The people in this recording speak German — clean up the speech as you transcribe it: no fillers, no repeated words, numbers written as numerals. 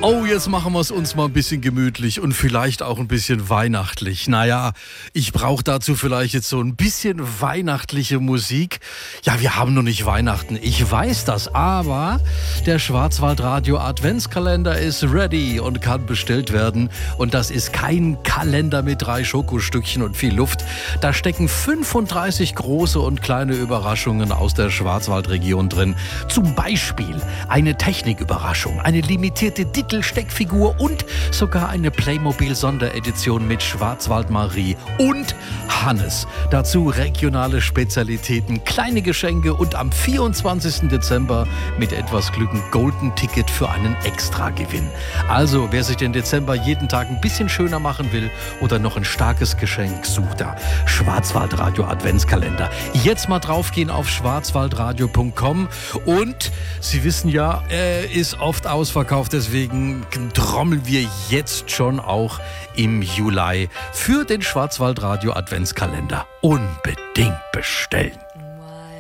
Oh, jetzt machen wir es uns mal ein bisschen gemütlich und vielleicht auch ein bisschen weihnachtlich. Naja, ich brauche dazu vielleicht jetzt so ein bisschen weihnachtliche Musik. Ja, wir haben noch nicht Weihnachten, ich weiß das, aber der Schwarzwaldradio Adventskalender ist ready und kann bestellt werden. Und das ist kein Kalender mit 3 Schokostückchen und viel Luft. Da stecken 35 große und kleine Überraschungen aus der Schwarzwaldregion drin. Zum Beispiel eine Techniküberraschung, eine limitierte Steckfigur und sogar eine Playmobil-Sonderedition mit Schwarzwald-Marie und Hannes. Dazu regionale Spezialitäten, kleine Geschenke und am 24. Dezember mit etwas Glück ein Golden Ticket für einen Extragewinn. Also, wer sich den Dezember jeden Tag ein bisschen schöner machen will oder noch ein starkes Geschenk, sucht da Schwarzwaldradio Adventskalender. Jetzt mal draufgehen auf schwarzwaldradio.com und Sie wissen ja, er ist oft ausverkauft, deswegen trommeln wir jetzt schon auch im Juli für den Schwarzwaldradio Adventskalender. Unbedingt bestellen.